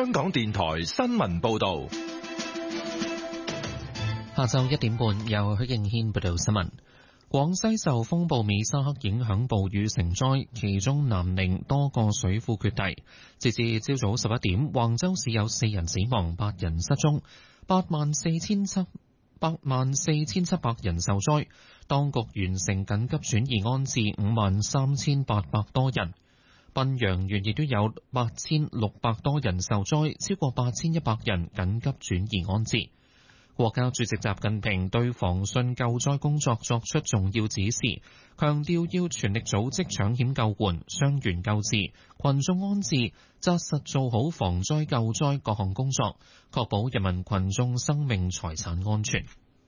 香港電台新聞報道。 下晝1點半，由許敬軒報道新聞。廣西受風暴美沙克影響，暴雨成災，其中南寧多個水庫決堤。截至朝早11點，橫州市有4人死亡，8人失蹤，84,700人受災。當局完成緊急轉移安置53,800多人。賓陽縣亦都有8,600多人受災，超過8,100人緊急轉移安置。國家主席習近平對防汛救災工作作出重要指示，強調要全力組織搶險救援、傷員救治、群眾安置，紮實做好防災救災各項工作，確保人民群眾生命財產安全。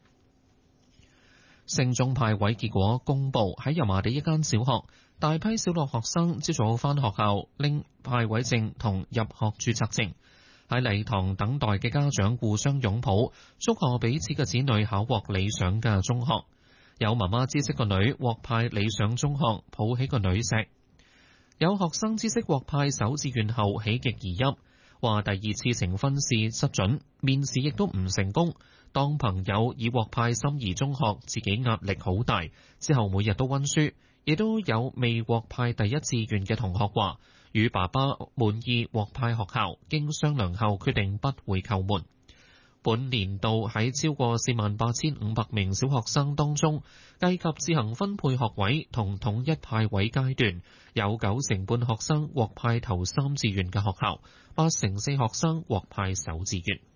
升中派位結果公佈，喺油麻地一間小學，大批小學學生朝早返學校拎派位證同入學註冊證。喺禮堂等待嘅家長互相擁抱，祝賀彼此嘅子女考獲理想嘅中學。有媽媽知悉個女獲派理想中學，抱起個女錫。有學生知悉獲派首志願後喜極而泣，話第二次呈分試失準，面試亦都唔成功。當朋友已獲派心儀中學，自己壓力好大，之後每日都溫書。亦都有未獲派第一志願嘅同學話，與爸爸滿意獲派學校，經商量後決定不會叩門。本年度喺超過48,500名小學生當中，計及自行分配學位同統一派位階段，有9成半學生獲派頭3志願嘅學校，8成4學生獲派首志願。